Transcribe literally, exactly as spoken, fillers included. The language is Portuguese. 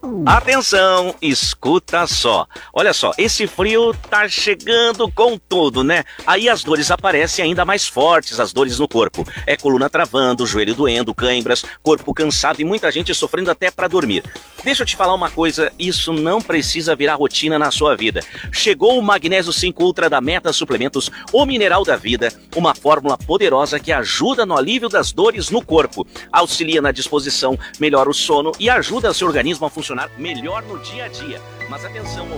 Atenção, escuta só. Olha só, esse frio tá chegando com tudo, né? Aí as dores aparecem ainda mais fortes, as dores no corpo. É coluna travando, joelho doendo, cãibras, corpo cansado e muita gente sofrendo até pra dormir. Deixa eu te falar uma coisa, isso não precisa virar rotina na sua vida. Chegou o Magnésio cinco Ultra da Meta Suplementos, o mineral da vida, uma fórmula poderosa que ajuda no alívio das dores no corpo, auxilia na disposição, melhora o sono e ajuda seu organismo a funcionar melhor no dia a dia. Mas atenção,